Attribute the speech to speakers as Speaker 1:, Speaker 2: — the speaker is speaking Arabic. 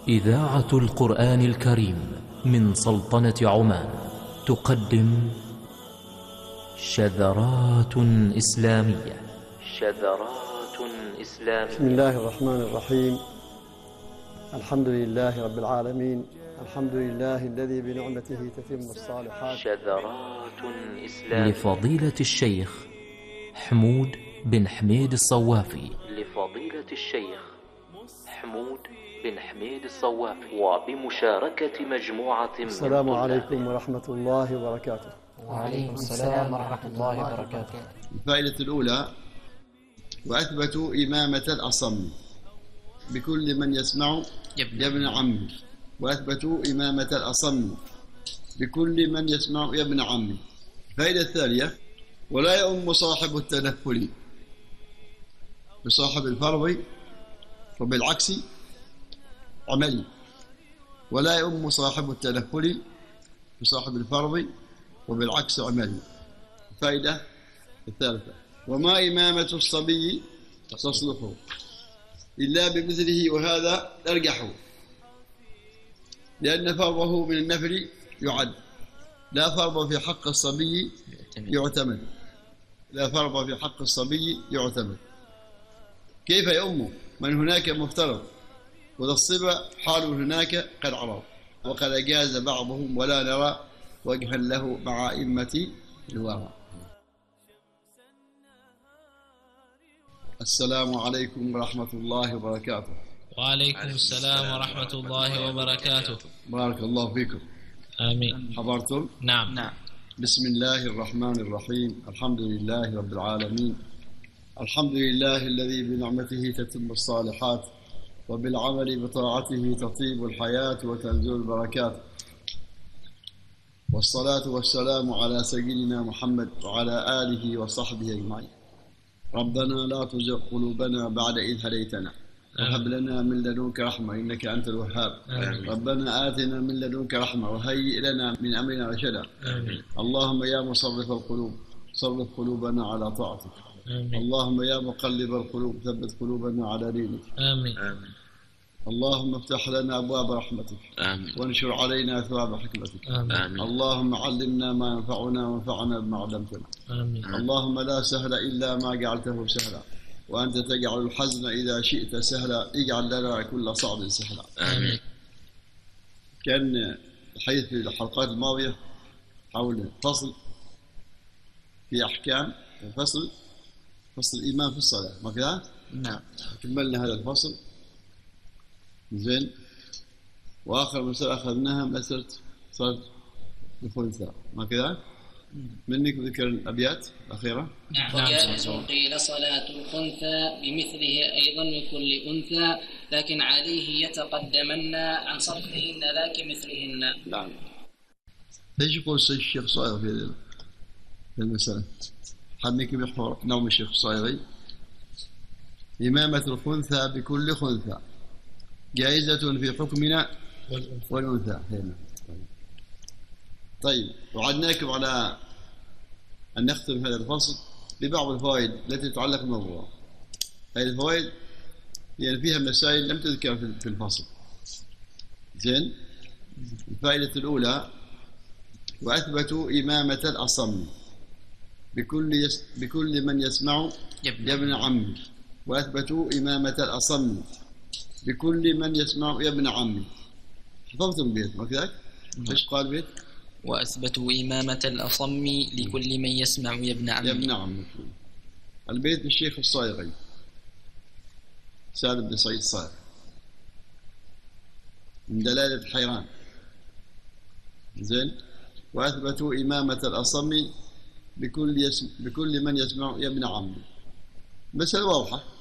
Speaker 1: إذاعة القرآن الكريم من سلطنة عمان تقدم شذرات إسلامية.
Speaker 2: بسم الله الرحمن الرحيم. الحمد لله رب العالمين، الحمد لله الذي بنعمته تتم الصالحات.
Speaker 1: شذرات إسلامية لفضيلة الشيخ حمود بن حميد الصوافي. وبمشاركة مجموعة من
Speaker 2: السلام عليكم ورحمة الله وبركاته.
Speaker 3: وعليكم السلام ورحمة الله وبركاته.
Speaker 4: الفائدة الأولى: وأثبتوا إمامة الأصم بكل من يسمع يا ابن عمي. وأثبتوا إمامة الأصم بكل من يسمع يا ابن عمي. الفائدة الثانية: ولا يؤم صاحب التنفل بصاحب الفرض وبالعكس عملي. ولا يؤم صاحب التنفل بصاحب الفرض وبالعكس عملي. الفائدة الثالثة: وما إمامة الصبي تصلح إلا بمثله، وهذا أرجح، لأن فرضه من النفل يعد، لا فرض في حق الصبي يعتمد. لا فرض في حق الصبي يعتمد. كيف يؤم من هناك مفترض وذا الصبا حال هناك قد عرض، وقد أجاز بعضهم ولا نرى وجها له مع أئمة الورى. السلام عليكم ورحمة الله وبركاته.
Speaker 3: وعليكم السلام ورحمة الله وبركاته.
Speaker 4: بارك الله فيكم.
Speaker 3: آمين.
Speaker 4: حضرتم؟
Speaker 3: نعم.
Speaker 4: بسم الله الرحمن الرحيم. الحمد لله رب العالمين، الحمد لله الذي بنعمته تتم الصالحات، وبالعمل بطاعته تطيب الحياة وتنزل البركات، والصلاة والسلام على سيدنا محمد وعلى آله وصحبه أجمعين. ربنا لا تزغ قلوبنا بعد إذ هديتنا وهب لنا من لدنك رحمة إنك أنت الوهاب. ربنا آتنا من لدنك رحمة وهيئ لنا من أمرنا رشدا. اللهم يا مصرف القلوب صرف قلوبنا على طاعتك. اللهم يا مقلب القلوب ثبت قلوبنا على دينك. اللهم افتح لنا أبواب رحمتك. وانشر علينا ثواب حكمتك. اللهم علمنا ما ينفعنا وانفعنا بما علمتنا. اللهم لا سهل إلا ما جعلته سهلا، وأنت تجعل الحزن إذا شئت سهلا، اجعل لنا كل صعب سهلا. كان الحديث في الحلقات الماضية حول فصل في أحكام فصل الإيمان في الصلاة، ما كذا؟
Speaker 3: نعم.
Speaker 4: كملنا هذا الفصل زين. وآخر مسألة أخذناها مسألة صلاة الخنثى، ما كذا؟ منك ذكر الأبيات الأخيرة.
Speaker 5: وجائز قيل صلاة الخنثى بمثله أيضا لكل أنثى، لكن عليه يتقدمن عن صرفهن لا كمثلهن.
Speaker 4: نعم. ليش يقول الشيخ صايغ في المسألة؟ حميك بحور نوم الشيخ صايغي: إمامة الخنثى بكل خنثى جائزة في حكمنا والأنثى هنا. طيب، وعدناكم على أن نختم هذا الفصل ببعض الفوائد التي تتعلق بالموضوع. هذه الفوائد يعني فيها مسائل لم تذكر في الفصل. زين. الفائدة الأولى: وأثبتوا إمامة الأصم بكل من يسمع يا ابن عمي. وأثبتوا إمامة الأصم بكل من يسمع يا ابن عمي. حفظتم البيت ما كذاك؟ ايش قال البيت؟
Speaker 6: وأثبتوا إمامة الأصم لكل من يسمع يا ابن عمي.
Speaker 4: يا ابن عمي. البيت الشيخ الصايغي سالم بن سعيد الصايغ من دلالة حيران. زين. وأثبتوا إمامة الأصم بكل من يسمع يا ابن عمي. مسألة واضحة.